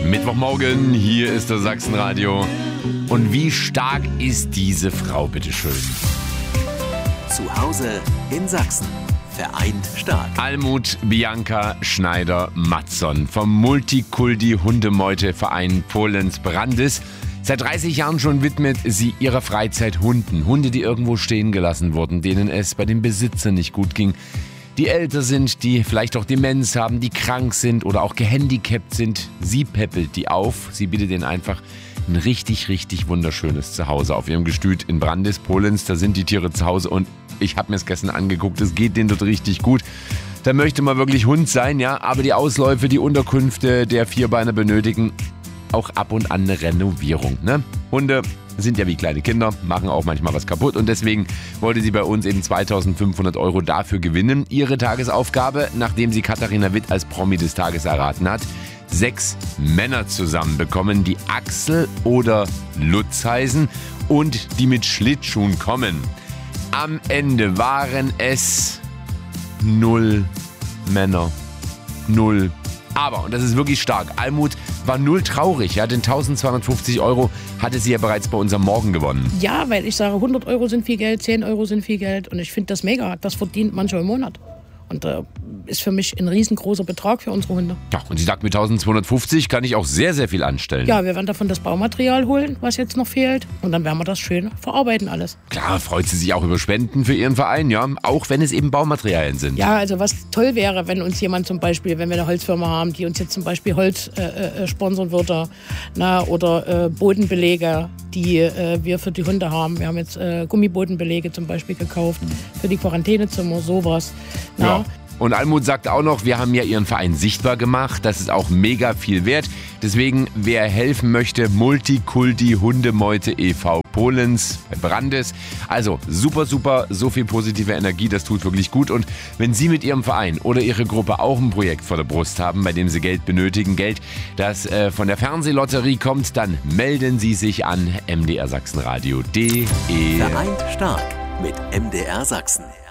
Mittwochmorgen, hier ist das Sachsenradio. Und wie stark ist diese Frau, bitteschön? Zu Hause in Sachsen. Vereint stark. Almut Bianca Schneider-Mattsson vom Multikulti-Hundemeute-Verein Polenz-Brandis. Seit 30 Jahren schon widmet sie ihrer Freizeit Hunden. Hunde, die irgendwo stehen gelassen wurden, denen es bei den Besitzern nicht gut ging. Die älter sind, die vielleicht auch Demenz haben, die krank sind oder auch gehandicapt sind. Sie peppelt die auf. Sie bietet ihnen einfach ein richtig, richtig wunderschönes Zuhause auf ihrem Gestüt in Brandis, Polenz. Da sind die Tiere zu Hause und ich habe mir das gestern angeguckt. Es geht denen dort richtig gut. Da möchte man wirklich Hund sein, ja. Aber die Ausläufe, die Unterkünfte der Vierbeiner benötigen auch ab und an eine Renovierung, ne? Hunde sind ja wie kleine Kinder, machen auch manchmal was kaputt und deswegen wollte sie bei uns eben 2.500 € dafür gewinnen. Ihre Tagesaufgabe, nachdem sie Katharina Witt als Promi des Tages erraten hat, 6 Männer zusammenbekommen, die Axel oder Lutz heißen und die mit Schlittschuhen kommen. Am Ende waren es 0 Männer. 0. Aber, und das ist wirklich stark, Almut war 0 traurig, ja, denn 1.250 € hatte sie ja bereits bei unserem Morgen gewonnen. Ja, weil ich sage, 100 € sind viel Geld, 10 € sind viel Geld und ich finde das mega. Das verdient mancher im Monat. Und ist für mich ein riesengroßer Betrag für unsere Hunde. Ja, und sie sagt, mit 1.250 kann ich auch sehr, sehr viel anstellen. Ja, wir werden davon das Baumaterial holen, was jetzt noch fehlt. Und dann werden wir das schön verarbeiten alles. Klar, freut sie sich auch über Spenden für ihren Verein, ja, auch wenn es eben Baumaterialien sind. Ja, also was toll wäre, wenn uns jemand zum Beispiel, wenn wir eine Holzfirma haben, die uns jetzt zum Beispiel Holz sponsern würde, oder Bodenbelege, die wir für die Hunde haben. Wir haben jetzt Gummibodenbelege zum Beispiel gekauft für die Quarantänezimmer, sowas. Ja. Und Almut sagt auch noch, wir haben ja ihren Verein sichtbar gemacht. Das ist auch mega viel wert. Deswegen, wer helfen möchte, Multikulti Hundemeute e.V. Polenz bei Brandis. Also super, super, so viel positive Energie, das tut wirklich gut. Und wenn Sie mit Ihrem Verein oder Ihre Gruppe auch ein Projekt vor der Brust haben, bei dem Sie Geld benötigen, Geld, das von der Fernsehlotterie kommt, dann melden Sie sich an mdrsachsenradio.de. Vereint stark mit MDR Sachsen.